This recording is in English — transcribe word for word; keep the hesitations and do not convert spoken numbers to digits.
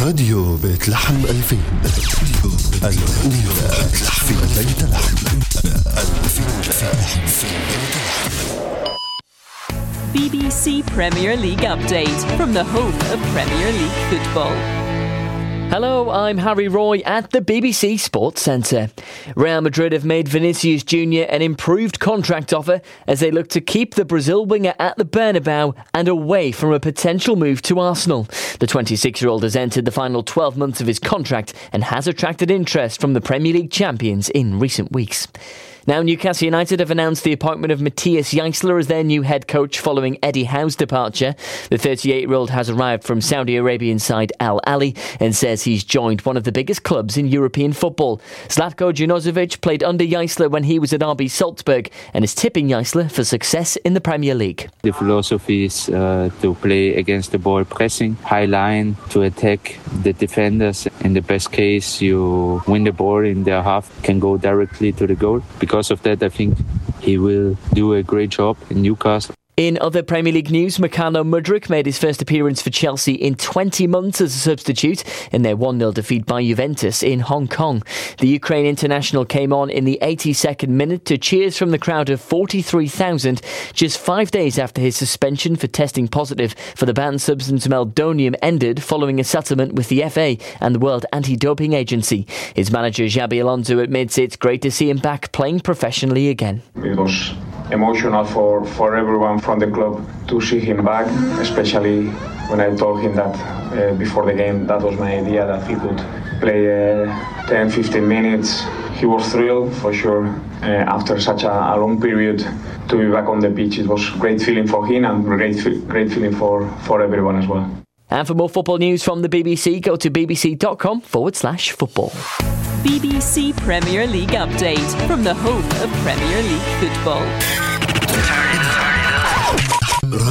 راديو بيت لحم ألفين، الأولى في بيت لحم. B B C Premier League update from the home of Premier League football. Hello, I'm Harry Roy at the B B C Sports Centre. Real Madrid have made Vinicius Junior an improved contract offer as they look to keep the Brazil winger at the Bernabeu and away from a potential move to Arsenal. The twenty-six-year-old has entered the final twelve months of his contract and has attracted interest from the Premier League champions in recent weeks. Now, Newcastle United have announced the appointment of Matthias Jaissler as their new head coach following Eddie Howe's departure. The thirty-eight-year-old has arrived from Saudi Arabian side Al Ahly and says he's joined one of the biggest clubs in European football. Zlatko Junozovic played under Jaissler when he was at R B Salzburg and is tipping Jaissler for success in the Premier League. The philosophy is uh, to play against the ball pressing, high line, to attack the defenders. In the best case, you win the ball in their half, can go directly to the goal. Because Because of that, I think he will do a great job in Newcastle. In other Premier League news, Mikhailo Mudryk made his first appearance for Chelsea in twenty months as a substitute in their one nil defeat by Juventus in Hong Kong. The Ukraine international came on in the eighty-second minute to cheers from the crowd of forty-three thousand, just five days after his suspension for testing positive for the banned substance meldonium ended following a settlement with the F A and the World Anti-Doping Agency. His manager Xabi Alonso admits it's great to see him back playing professionally again. It was emotional for, for everyone from the club to see him back, especially when I told him that uh, before the game that was my idea, that he could play uh, ten to fifteen minutes. He was thrilled for sure uh, after such a, a long period to be back on the pitch. It was a great feeling for him and great great feeling for, for everyone as well. And for more football news from the B B C, go to bbc.com forward slash football. B B C Premier League update from the home of Premier League football.